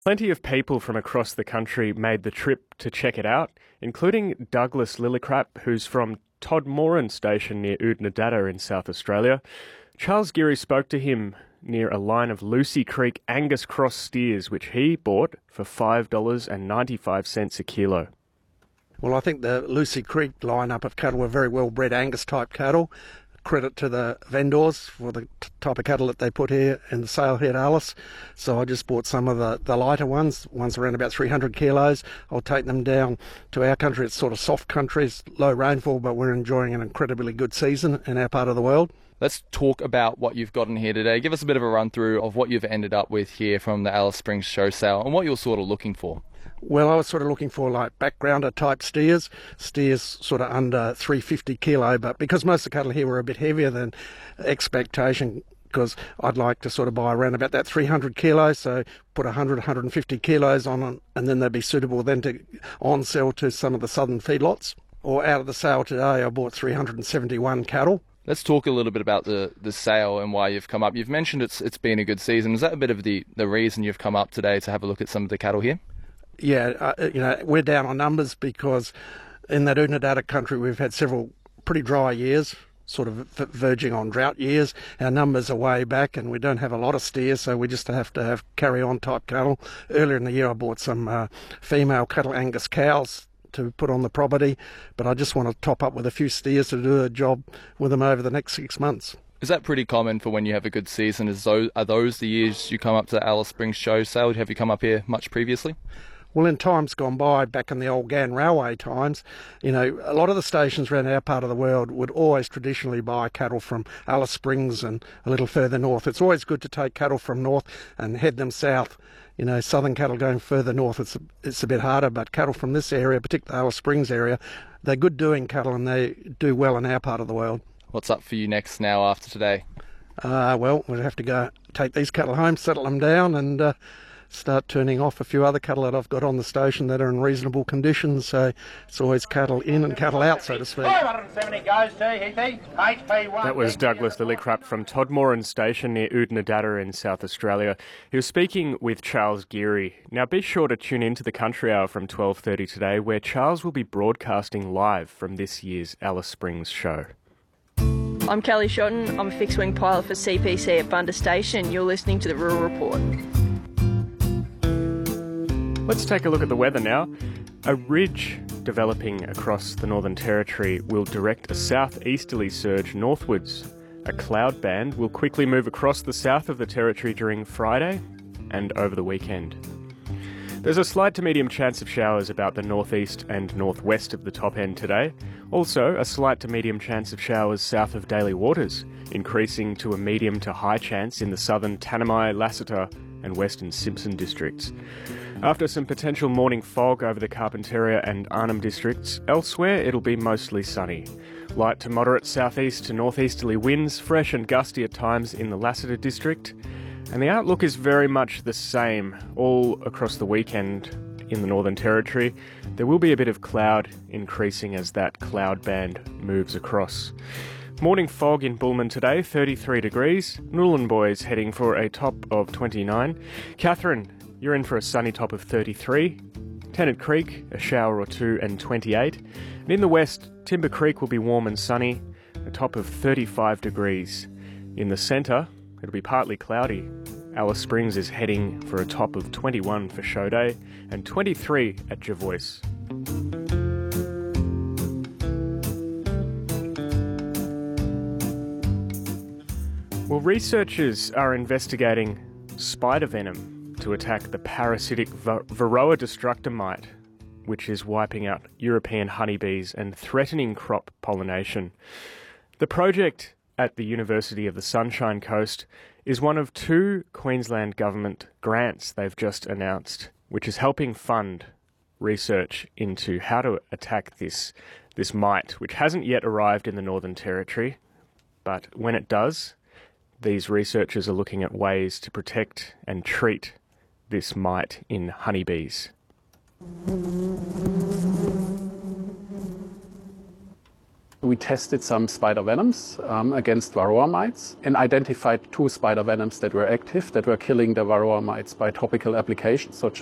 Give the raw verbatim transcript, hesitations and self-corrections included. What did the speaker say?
Plenty of people from across the country made the trip to check it out, including Douglas Lillicrap, who's from Todmoran Station near Oodnadatta in South Australia. Charles Geary spoke to him near a line of Lucy Creek Angus Cross steers, which he bought for five dollars ninety-five a kilo. Well, I think the Lucy Creek lineup of cattle were very well-bred Angus-type cattle. Credit to the vendors for the t- type of cattle that they put here in the sale here at Alice. So I just bought some of the, the lighter ones, ones around about three hundred kilos. I'll take them down to our country. It's sort of soft country, it's low rainfall, but we're enjoying an incredibly good season in our part of the world. Let's talk about what you've gotten here today. Give us a bit of a run through of what you've ended up with here from the Alice Springs show sale and what you're sort of looking for. Well, I was sort of looking for like backgrounder type steers, steers sort of under three hundred fifty kilo, but because most of the cattle here were a bit heavier than expectation, because I'd like to sort of buy around about that three hundred kilos, so put one hundred, one hundred fifty kilos on them, and then they'd be suitable then to on sell to some of the southern feedlots. Or out of the sale today, I bought three hundred seventy-one cattle. Let's talk a little bit about the, the sale and why you've come up. You've mentioned it's it's been a good season. Is that a bit of the, the reason you've come up today to have a look at some of the cattle here? Yeah, uh, you know, we're down on numbers because in that Oodnadatta country we've had several pretty dry years, sort of verging on drought years. Our numbers are way back and we don't have a lot of steers, so we just have to have carry-on type cattle. Earlier in the year I bought some uh, female cattle Angus cows to put on the property, but I just want to top up with a few steers to do a job with them over the next six months. Is that pretty common for when you have a good season? Is those, are those the years you come up to the Alice Springs show sale? Have you come up here much previously? Well, in times gone by, back in the old Ghan Railway times, you know, a lot of the stations around our part of the world would always traditionally buy cattle from Alice Springs and a little further north. It's always good to take cattle from north and head them south. You know, southern cattle going further north, it's a, it's a bit harder, but cattle from this area, particularly Alice Springs area, they're good doing cattle and they do well in our part of the world. What's up for you next now after today? Uh, well, we'll have to go take these cattle home, settle them down and uh, start turning off a few other cattle that I've got on the station that are in reasonable conditions. So it's always cattle in and cattle out, so to speak. That was Douglas Lillicrap from Todmoran Station near Oodnadatta in South Australia. He was speaking with Charles Geary. Now be sure to tune into the Country Hour from twelve thirty today, where Charles will be broadcasting live from this year's Alice Springs show. I'm Kelly Shotton. I'm a fixed-wing pilot for C P C at Bundas Station. You're listening to the Rural Report. Let's take a look at the weather now. A ridge developing across the Northern Territory will direct a southeasterly surge northwards. A cloud band will quickly move across the south of the Territory during Friday and over the weekend. There's a slight to medium chance of showers about the northeast and northwest of the top end today. Also, a slight to medium chance of showers south of Daly Waters, increasing to a medium to high chance in the southern Tanami, Lassiter and western Simpson districts. After some potential morning fog over the Carpentaria and Arnhem districts, elsewhere it'll be mostly sunny. Light to moderate southeast to northeasterly winds, fresh and gusty at times in the Lassiter district. And the outlook is very much the same all across the weekend in the Northern Territory. There will be a bit of cloud increasing as that cloud band moves across. Morning fog in Bullman today, thirty-three degrees. Nhulunbuy heading for a top of twenty-nine. Catherine, you're in for a sunny top of thirty-three. Tennant Creek, a shower or two and twenty-eight. And in the west, Timber Creek will be warm and sunny, a top of thirty-five degrees. In the centre, it'll be partly cloudy. Alice Springs is heading for a top of twenty-one for show day and twenty-three at Jervois. Well, researchers are investigating spider venom to attack the parasitic Varroa destructor mite, which is wiping out European honeybees and threatening crop pollination. The project at the University of the Sunshine Coast is one of two Queensland government grants they've just announced, which is helping fund research into how to attack this, this mite, which hasn't yet arrived in the Northern Territory. But when it does, these researchers are looking at ways to protect and treat this mite in honeybees. We we tested some spider venoms um, against varroa mites and identified two spider venoms that were active, that were killing the varroa mites by topical application. So